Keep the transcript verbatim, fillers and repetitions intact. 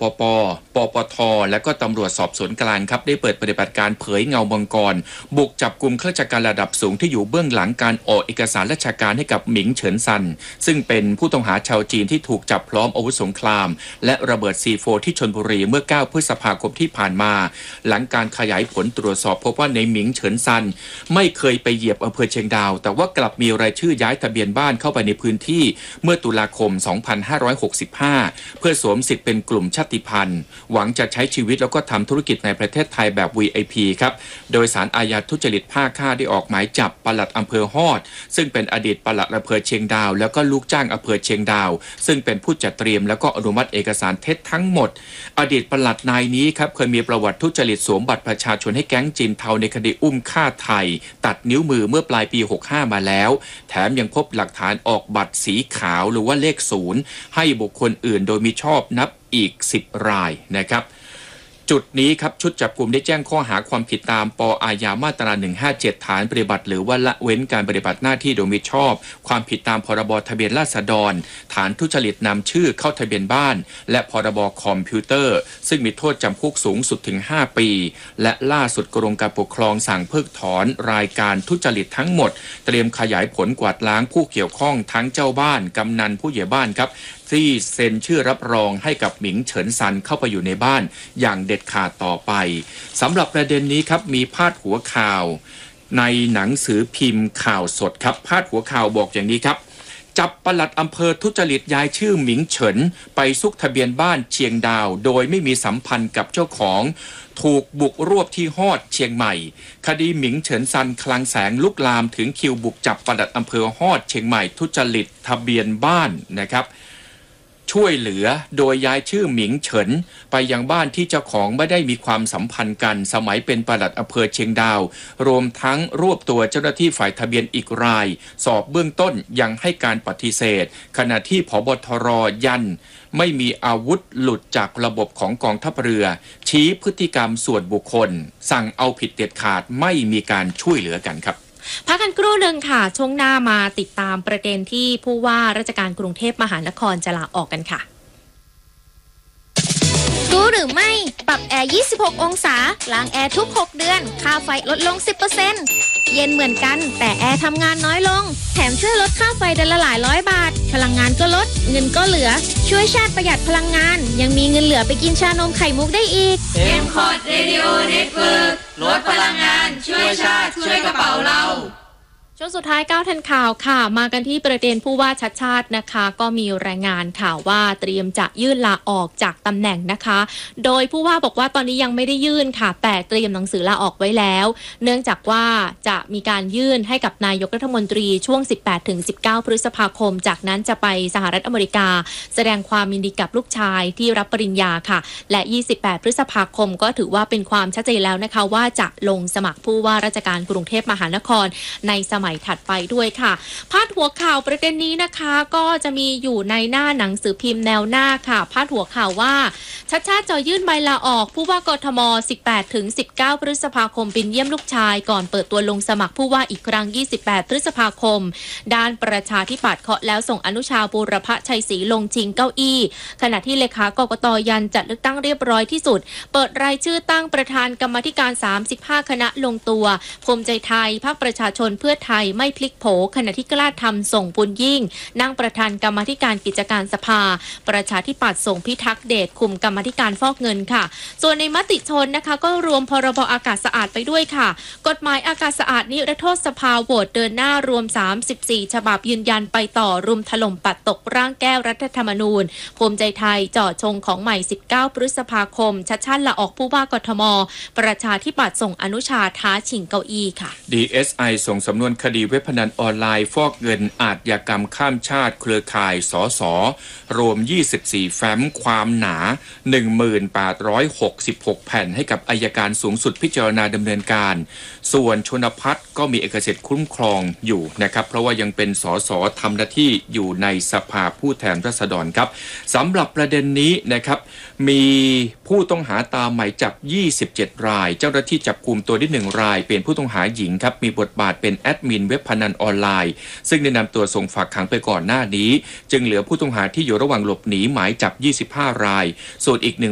ปป.ปปท.และก็ตำรวจสอบสวนกลางครับได้เปิดปฏิบัติการเผยเงามังกรบุกจับกลุ่มข้าราชการระดับสูงที่อยู่เบื้องหลังการออกเอกสารราชการให้กับหมิงเฉินซันซึ่งเป็นผู้ต้องหาชาวจีนที่ถูกจับพร้อมอาวุธสงครามและระเบิด ซี โฟร์ ที่ชลบุรีเมื่อเก้าพฤษภาคมที่ผ่านมาหลังการขยายผลตรวจสอบพบว่าในหมิงเฉินซันไม่เคยไปเหยียบอำเภอเชียงดาวแต่ว่ากลับมีรายชื่อย้ายทะเบียนบ้านเข้าไปในพื้นที่เมื่อตุลาคมสองพันห้าร้อยหกสิบห้าเพื่อสวมสิทธิ์เป็นกลุ่มชาติพันธุ์หวังจะใช้ชีวิตแล้วก็ทำธุรกิจในประเทศไทยแบบ วี ไอ พี ครับโดยศาลอาญาทุจริตภาคห้าได้ออกหมายจับปลัดอำเภอฮอดซึ่งเป็นอดีตปลัดอำเภอเชียงดาวแล้วก็ลูกจ้างอำเภอเชียงดาวซึ่งเป็นผู้จัดเตรียมแล้วก็อนุมัติเอกสารเท็จทั้งหมดอดีตปลัดนายนี้ครับเคยมีประวัติทุจริตสวมบัตรประชาชนให้แก๊งจีนเทาในคดีอุ้มฆ่าไทยตัดนิ้วมือเมื่อปลายปีหกสิบห้ามาแล้วแถมยังพบหลักฐานออกบัตรสีขาวหรือว่าเลขศูนย์ให้บุคคลอื่นโดยมิชอบนับอีกสิบรายนะครับจุดนี้ครับชุดจับกลุ่มได้แจ้งข้อหาความผิดตามป.อาญามาตราหนึ่งห้าเจ็ดฐานปฏิบัติหรือว่าละเว้นการปฏิบัติหน้าที่โดยมิชอบความผิดตามพรบทะเบียนราษฎรฐานทุจริตนำชื่อเข้าทะเบียนบ้านและพรบคอมพิวเตอร์ซึ่งมีโทษจำคุกสูงสุดถึงห้าปีและล่าสุดกรมการปกครองสั่งเพิกถอนรายการทุจริตทั้งหมดเตรียมขยายผลกวาดล้างผู้เกี่ยวข้องทั้งเจ้าบ้านกำนันผู้ใหญ่บ้านครับที่เซ็นชื่อรับรองให้กับหมิงเฉินซันเข้าไปอยู่ในบ้านอย่างเด็ดขาดต่อไปสำหรับประเด็นนี้ครับมีพาดหัวข่าวในหนังสือพิมพ์ข่าวสดครับพาดหัวข่าวบอกอย่างนี้ครับจับปลัดอำเภอทุจริตย้ายชื่อหมิงเฉินไปซุกทะเบียนบ้านเชียงดาวโดยไม่มีสัมพันธ์กับเจ้าของถูกบุกรวบที่ฮอดเชียงใหม่คดีหมิงเฉินซันคลังแสงลุกลามถึงคิวบุกจับปลัดอำเภอฮอดเชียงใหม่ทุจริตทะเบียนบ้านนะครับช่วยเหลือโดยย้ายชื่อหมิงเฉินไปยังบ้านที่เจ้าของไม่ได้มีความสัมพันธ์กันสมัยเป็นปลัดอำเภอเชียงดาวรวมทั้งรวบตัวเจ้าหน้าที่ฝ่ายทะเบียนอีกรายสอบเบื้องต้นยังให้การปฏิเสธขณะที่ผบทรยันไม่มีอาวุธหลุดจากระบบของกองทัพเรือชี้พฤติกรรมส่วนบุคคลสั่งเอาผิดเด็ดขาดไม่มีการช่วยเหลือกันครับพักกันครู่หนึ่งค่ะช่วงหน้ามาติดตามประเด็นที่ผู้ว่าราชการกรุงเทพมหานครจะลาออกกันค่ะรู้หรือไม่ปรับแอร์ยี่สิบหกองศาล้างแอร์ทุกหกเดือนค่าไฟลดลง สิบเปอร์เซ็นต์ เย็นเหมือนกันแต่แอร์ทำงานน้อยลงแถมช่วยลดค่าไฟเดือนละหลายร้อยบาทพลังงานก็ลดเงินก็เหลือช่วยชาติประหยัดพลังงานยังมีเงินเหลือไปกินชานมไข่มุกได้อีกเอ็ม คอ ดี Radio Network ลดพลังงานช่วยชาติช่วยกระเป๋าเราช่วงสุดท้ายก้าวทันข่าวค่ะมากันที่ประเด็นผู้ว่าชัดชาตินะคะก็มีรายงานข่าวว่าเตรียมจะยื่นลาออกจากตำแหน่งนะคะโดยผู้ว่าบอกว่าตอนนี้ยังไม่ได้ยื่นค่ะแต่เตรียมหนังสือลาออกไว้แล้วเนื่องจากว่าจะมีการยื่นให้กับนายกรัฐมนตรีช่วง สิบแปดถึงสิบเก้า พฤษภาคมจากนั้นจะไปสหรัฐอเมริกาแสดงความยินดีกับลูกชายที่รับปริญญาค่ะและยี่สิบแปดพฤษภาคมก็ถือว่าเป็นความชัดเจนแล้วนะคะว่าจะลงสมัครผู้ว่าราชการกรุงเทพมหานครในสมัยถัดไปด้วยค่ะพาดหัวข่าวประเด็นนี้นะคะก็จะมีอยู่ในหน้าหนังสือพิมพ์แนวหน้าค่ะพาดหัวข่าวว่าชัดชาติจะยื่นใบลาออกผู้ว่ากทม สิบแปดถึงสิบเก้า พฤษภาคมบินเยี่ยมลูกชายก่อนเปิดตัวลงสมัครผู้ว่าอีกครั้งยี่สิบแปดพฤษภาคมด้านประชาธิปัตย์เคาะแล้วส่งอนุชาบูรพชัยศรีลงชิงเก้าอี้ขณะที่เลขากกต.ยันจัดเลือกตั้งเรียบร้อยที่สุดเปิดรายชื่อตั้งประธานกรรมาธิการสามสิบห้าคณะลงตัวภูมิใจไทยพรรคประชาชนเพื่อไทยไม่พลิกโผขณะที่กล้าทำส่งปุญยิ่งนั่งประธานกรรมาธิการกิจการสภาประชาธิปัตย์ส่งพิทักษ์เดชคุมกรรมาธิการฟอกเงินค่ะส่วนในมติชนนะคะก็รวมพรบอากาศสะอาดไปด้วยค่ะกฎหมายอากาศสะอาดนิรโทษสภาโหวตเดินหน้ารวมสามสิบสี่ฉบับยืนยันไปต่อรุมถล่มปัดตกร่างแก้รัฐธรรมนูญภูมิใจไทยจ่อชงของใหม่สิบเก้าพฤษภาคมชัดชาติลาออกผู้ว่ากทมประชาธิปัตย์ส่งอนุชาท้าชิงเก้าอี้ค่ะดี เอส ไอ ส่งสำนวนคดีเว็บพนันออนไลน์ฟอกเงินอาชญากรรมข้ามชาติเครือข่ายสสรวมยี่สิบสี่แฟ้มความหนา หนึ่งพันแปดร้อยหกสิบหก แผ่นให้กับอัยการสูงสุดพิจารณาดำเนินการส่วนชนพัฒน์ก็มีเอกสิทธิ์คุ้มครองอยู่นะครับเพราะว่ายังเป็นสสทำหน้าที่อยู่ในสภาผู้แทนราษฎรครับสำหรับประเด็นนี้นะครับมีผู้ต้องหาตามหมายจับยี่สิบเจ็ดรายเจ้าหน้าที่จับกุมตัวได้หนึ่งรายเป็นผู้ต้องหาหญิงครับมีบทบาทเป็นแอดมินเว็บพนันออนไลน์ซึ่งได้นำตัวส่งฝากขังไปก่อนหน้านี้จึงเหลือผู้ต้องหาที่อยู่ระหว่างหลบหนีหมายจับยี่สิบห้ารายส่วนอีกหนึ่ง